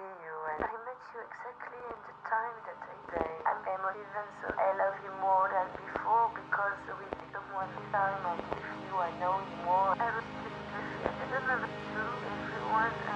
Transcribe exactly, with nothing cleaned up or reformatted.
see you, and I met you exactly in the time that I say I'm emotive, and so I love you more than before because with someone this time and with you I know you more. I was just with you. I don't know if everyone.